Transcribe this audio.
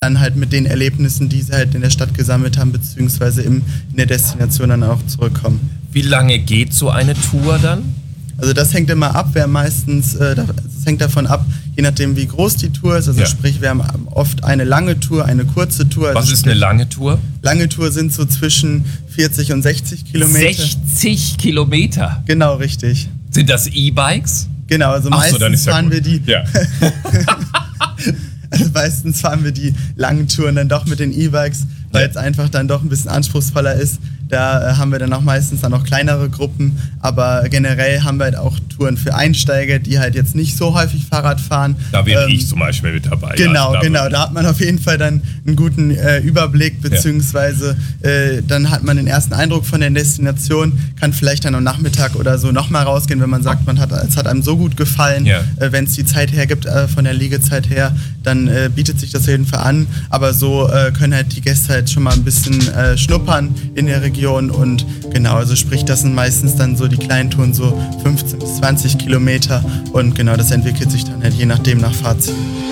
dann halt mit den Erlebnissen, die sie halt in der Stadt gesammelt haben, beziehungsweise in der Destination dann auch zurückkommen. Wie lange geht so eine Tour dann? Also das hängt immer ab, das hängt davon ab, je nachdem wie groß die Tour ist, also sprich wir haben oft eine lange Tour, eine kurze Tour. Was ist eine lange Tour? Lange Tour sind so zwischen 40 und 60 Kilometer. 60 Kilometer? Genau, richtig. Sind das E-Bikes? Genau, also meistens fahren wir die... Ja. Also meistens fahren wir die langen Touren dann doch mit den E-Bikes, weil es einfach dann doch ein bisschen anspruchsvoller ist. Da haben wir dann auch meistens dann noch kleinere Gruppen, aber generell haben wir halt auch Touren für Einsteiger, die halt jetzt nicht so häufig Fahrrad fahren. Da wäre ich zum Beispiel mit dabei. Genau, da hat man auf jeden Fall dann einen guten Überblick, beziehungsweise dann hat man den ersten Eindruck von der Destination, kann vielleicht dann am Nachmittag oder so nochmal rausgehen, wenn man sagt, es hat einem so gut gefallen, wenn es die Zeit hergibt, von der Liegezeit her, dann bietet sich das auf jeden Fall an, aber so können halt die Gäste halt schon mal ein bisschen schnuppern in der Region und genau, also sprich, das sind meistens dann so die kleinen Touren, so 15 bis 20 Kilometer und genau, das entwickelt sich dann halt je nachdem nach Fahrziel.